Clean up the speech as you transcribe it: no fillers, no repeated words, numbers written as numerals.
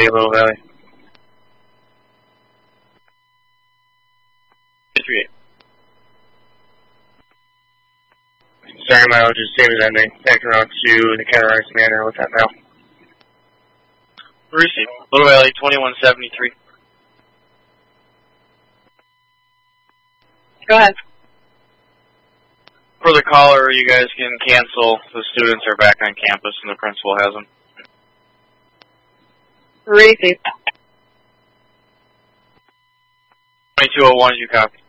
238 Little Valley. 238. Sorry, mileage is same as ending. Back around to the Cataracts Manor with that now. Receive. Little Valley 2173. Go ahead. For the caller, you guys can cancel. The students are back on campus and the principal has them. Receive. 2201, you copy.